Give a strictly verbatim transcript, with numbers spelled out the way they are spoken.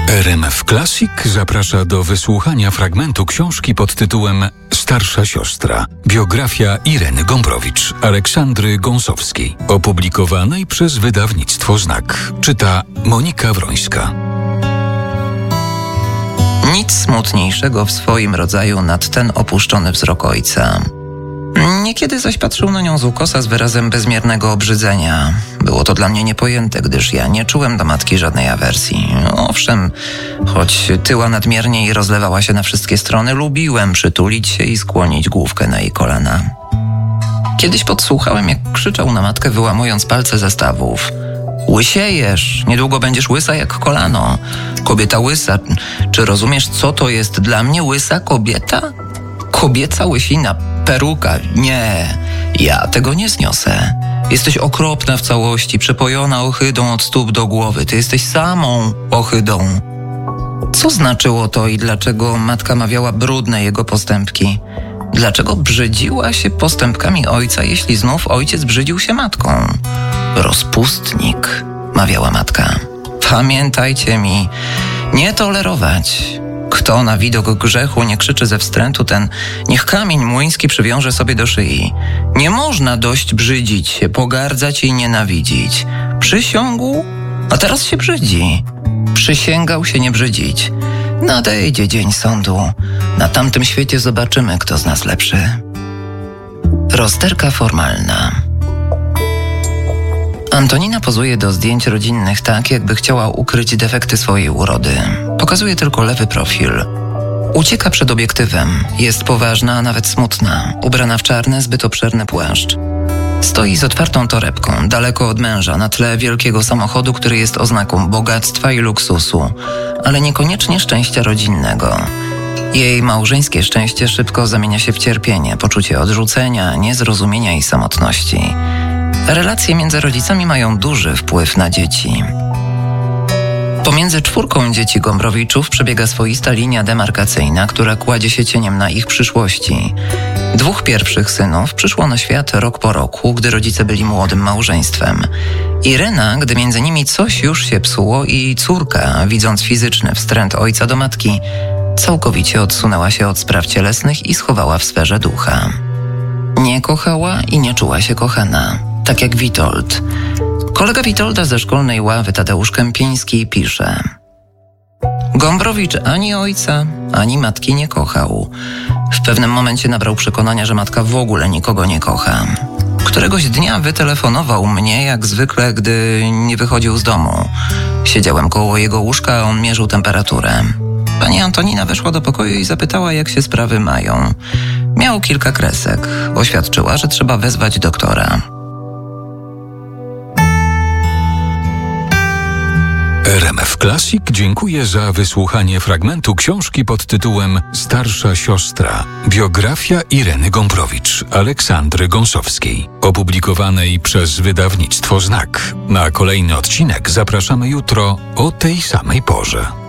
R M F Classic zaprasza do wysłuchania fragmentu książki pod tytułem Starsza siostra. Biografia Ireny Gombrowicz, Aleksandry Gąsowskiej, opublikowanej przez wydawnictwo Znak. Czyta Monika Wrońska. Nic smutniejszego w swoim rodzaju nad ten opuszczony wzrok ojca. Niekiedy zaś patrzył na nią z ukosa z wyrazem bezmiernego obrzydzenia. Było to dla mnie niepojęte, gdyż ja nie czułem do matki żadnej awersji. Owszem, choć tyła nadmiernie i rozlewała się na wszystkie strony, lubiłem przytulić się i skłonić główkę na jej kolana. Kiedyś podsłuchałem, jak krzyczał na matkę, wyłamując palce ze stawów. Łysiejesz, niedługo będziesz łysa jak kolano. Kobieta łysa, czy rozumiesz, co to jest dla mnie łysa kobieta? Kobieca łysina, peruka, nie, ja tego nie zniosę. Jesteś okropna w całości, przepojona ohydą od stóp do głowy. Ty jesteś samą ohydą. Co znaczyło to i dlaczego matka mawiała brudne jego postępki? Dlaczego brzydziła się postępkami ojca, jeśli znów ojciec brzydził się matką? Rozpustnik, mawiała matka. Pamiętajcie mi, nie tolerować. Kto na widok grzechu nie krzyczy ze wstrętu, ten niech kamień młyński przywiąże sobie do szyi. Nie można dość brzydzić się, pogardzać i nienawidzić. Przysiągł, a teraz się brzydzi. Przysięgał się nie brzydzić. Nadejdzie dzień sądu. Na tamtym świecie zobaczymy, kto z nas lepszy. Rozterka formalna. Antonina pozuje do zdjęć rodzinnych tak, jakby chciała ukryć defekty swojej urody. Pokazuje tylko lewy profil. Ucieka przed obiektywem. Jest poważna, a nawet smutna. Ubrana w czarny, zbyt obszerny płaszcz. Stoi z otwartą torebką, daleko od męża, na tle wielkiego samochodu, który jest oznaką bogactwa i luksusu, ale niekoniecznie szczęścia rodzinnego. Jej małżeńskie szczęście szybko zamienia się w cierpienie, poczucie odrzucenia, niezrozumienia i samotności. Relacje między rodzicami mają duży wpływ na dzieci. Pomiędzy czwórką dzieci Gombrowiczów przebiega swoista linia demarkacyjna, która kładzie się cieniem na ich przyszłości. Dwóch pierwszych synów przyszło na świat rok po roku, gdy rodzice byli młodym małżeństwem. Irena, gdy między nimi coś już się psuło, i córka, widząc fizyczny wstręt ojca do matki, całkowicie odsunęła się od spraw cielesnych i schowała w sferze ducha. Nie kochała i nie czuła się kochana. Tak jak Witold. Kolega Witolda ze szkolnej ławy, Tadeusz Kępiński, pisze: Gombrowicz ani ojca, ani matki nie kochał. W pewnym momencie nabrał przekonania, że matka w ogóle nikogo nie kocha. Któregoś dnia wytelefonował mnie, jak zwykle, gdy nie wychodził z domu. Siedziałem koło jego łóżka, a on mierzył temperaturę. Pani Antonina weszła do pokoju i zapytała, jak się sprawy mają. Miał kilka kresek. Oświadczyła, że trzeba wezwać doktora. R M F Classic dziękuję za wysłuchanie fragmentu książki pod tytułem Starsza siostra. Biografia Ireny Gombrowicz, Aleksandry Gąsowskiej, opublikowanej przez wydawnictwo Znak. Na kolejny odcinek zapraszamy jutro o tej samej porze.